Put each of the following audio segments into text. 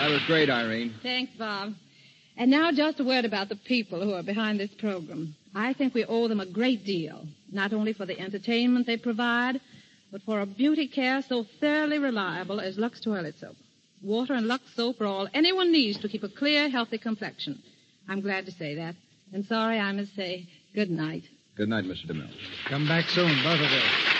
That was great, Irene. Thanks, Bob. And now just a word about the people who are behind this program. I think we owe them a great deal, not only for the entertainment they provide, but for a beauty care so thoroughly reliable as Lux Toilet Soap. Water and Lux Soap are all anyone needs to keep a clear, healthy complexion. I'm glad to say that. And sorry, I must say good night. Good night, Mr. DeMille. Come back soon, both of you.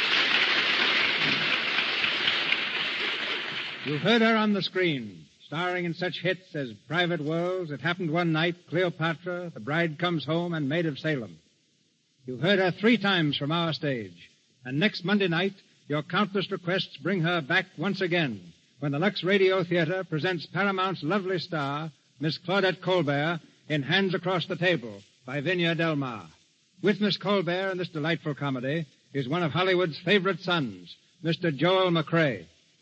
You've heard her on the screen, starring in such hits as Private Worlds, It Happened One Night, Cleopatra, The Bride Comes Home, and Maid of Salem. You've heard her 3 times from our stage. And next Monday night, your countless requests bring her back once again when the Lux Radio Theater presents Paramount's lovely star, Miss Claudette Colbert, in Hands Across the Table by Vinya Del Mar. With Miss Colbert in this delightful comedy is one of Hollywood's favorite sons, Mr. Joel McCrea.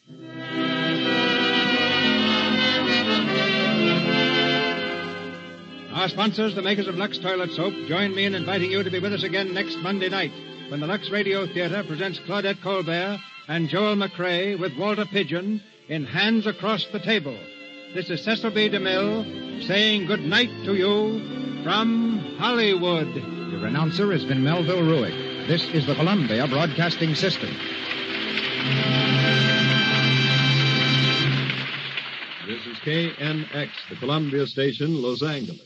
Our sponsors, the makers of Lux Toilet Soap, join me in inviting you to be with us again next Monday night when the Lux Radio Theater presents Claudette Colbert and Joel McCrea with Walter Pidgeon in Hands Across the Table. This is Cecil B. DeMille saying good night to you from Hollywood. Your announcer has been Melville Ruick. This is the Columbia Broadcasting System. This is KNX, the Columbia Station, Los Angeles.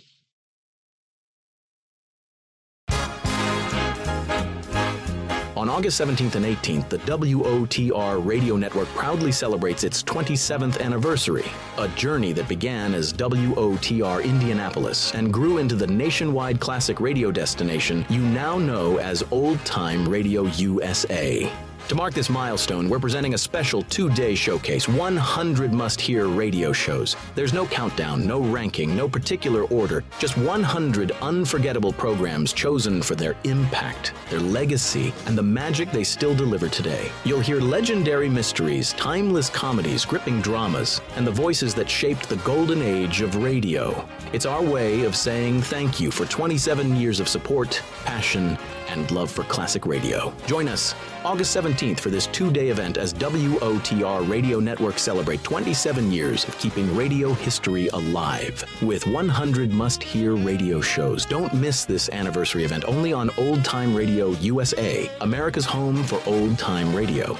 On August 17th and 18th, the WOTR radio network proudly celebrates its 27th anniversary, a journey that began as WOTR Indianapolis and grew into the nationwide classic radio destination you now know as Old Time Radio USA. To mark this milestone, we're presenting a special 2-day showcase, 100 must-hear radio shows. There's no countdown, no ranking, no particular order, just 100 unforgettable programs chosen for their impact, their legacy, and the magic they still deliver today. You'll hear legendary mysteries, timeless comedies, gripping dramas, and the voices that shaped the golden age of radio. It's our way of saying thank you for 27 years of support, passion, and love for classic radio. Join us August 17th for this 2-day event as WOTR Radio Network celebrate 27 years of keeping radio history alive with 100 must-hear radio shows. Don't miss this anniversary event only on Old Time Radio USA, America's home for old time radio.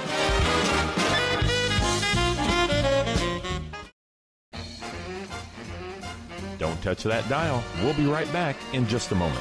Don't touch that dial. We'll be right back in just a moment.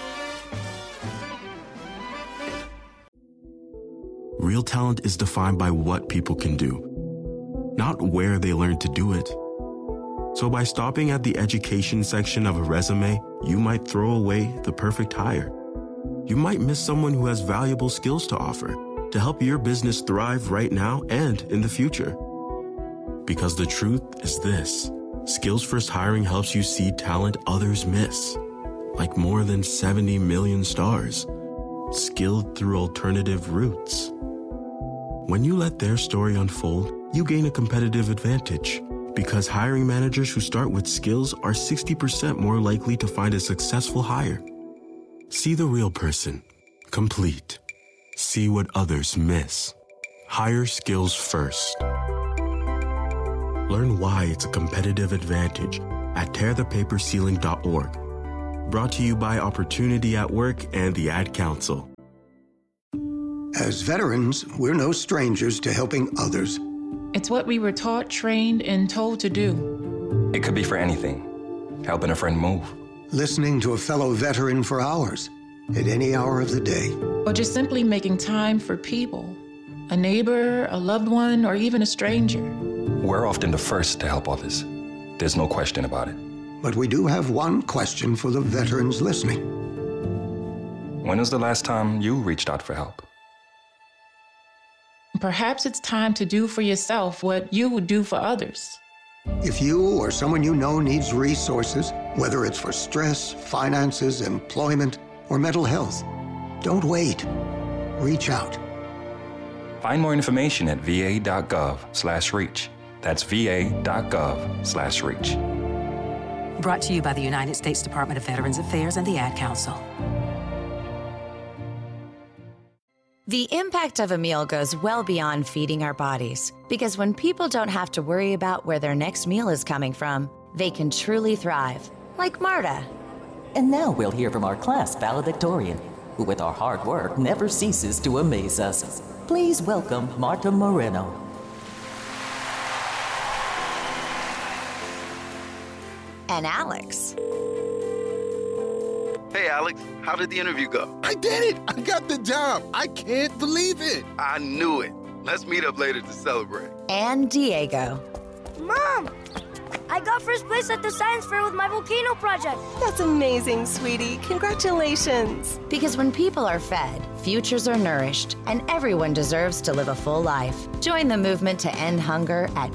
Real talent is defined by what people can do, not where they learn to do it. So by stopping at the education section of a resume, you might throw away the perfect hire. You might miss someone who has valuable skills to offer to help your business thrive right now and in the future. Because the truth is this: Skills First Hiring helps you see talent others miss, like more than 70 million stars, skilled through alternative routes. When you let their story unfold, you gain a competitive advantage, because hiring managers who start with skills are 60% more likely to find a successful hire. See the real person, complete. See what others miss. Hire skills first. Learn why it's a competitive advantage at tearthepaperceiling.org. Brought to you by Opportunity at Work and the Ad Council. As veterans, we're no strangers to helping others. It's what we were taught, trained, and told to do. It could be for anything. Helping a friend move. Listening to a fellow veteran for hours, at any hour of the day. Or just simply making time for people. A neighbor, a loved one, or even a stranger. We're often the first to help others. There's no question about it. But we do have one question for the veterans listening. When was the last time you reached out for help? Perhaps it's time to do for yourself what you would do for others. If you or someone you know needs resources, whether it's for stress, finances, employment, or mental health, don't wait. Reach out. Find more information at va.gov/reach. That's va.gov/reach. Brought to you by the United States Department of Veterans Affairs and the Ad Council. The impact of a meal goes well beyond feeding our bodies, because when people don't have to worry about where their next meal is coming from, they can truly thrive, like Marta. And now we'll hear from our class valedictorian, who with our hard work never ceases to amaze us. Please welcome Marta Moreno. And Alex. Hey, Alex, how did the interview go? I did it! I got the job! I can't believe it! I knew it. Let's meet up later to celebrate. And Diego. Mom! I got first place at the science fair with my volcano project. That's amazing, sweetie. Congratulations. Because when people are fed, futures are nourished, and everyone deserves to live a full life. Join the movement to end hunger at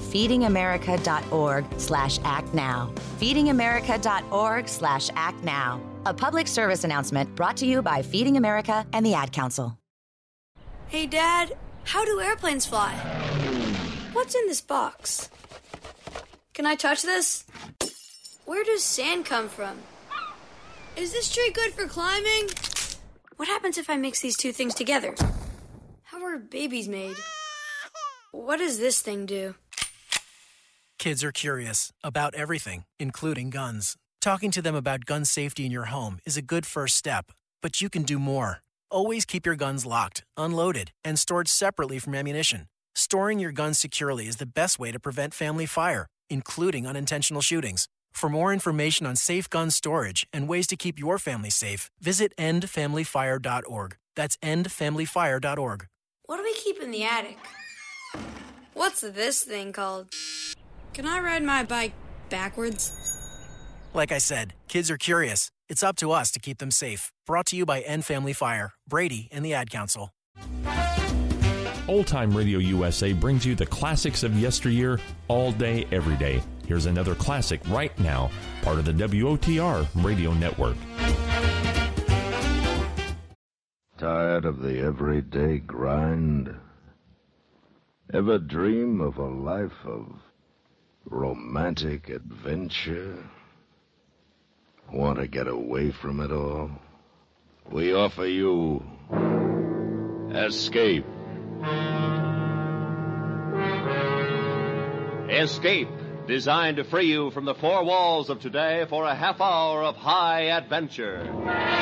feedingamerica.org/actnow. feedingamerica.org/actnow. A public service announcement brought to you by Feeding America and the Ad Council. Hey, Dad, how do airplanes fly? What's in this box? Can I touch this? Where does sand come from? Is this tree good for climbing? What happens if I mix these two things together? How are babies made? What does this thing do? Kids are curious about everything, including guns. Talking to them about gun safety in your home is a good first step, but you can do more. Always keep your guns locked, unloaded, and stored separately from ammunition. Storing your guns securely is the best way to prevent family fire, including unintentional shootings. For more information on safe gun storage and ways to keep your family safe, visit endfamilyfire.org. That's endfamilyfire.org. What do we keep in the attic? What's this thing called? Can I ride my bike backwards? Like I said, kids are curious. It's up to us to keep them safe. Brought to you by End Family Fire, Brady, and the Ad Council. Old Time Radio USA brings you the classics of yesteryear all day, every day. Here's another classic right now, part of the WOTR Radio Network. Tired of the everyday grind? Ever dream of a life of romantic adventure? Want to get away from it all? We offer you Escape. Escape, designed to free you from the four walls of today for a half hour of high adventure.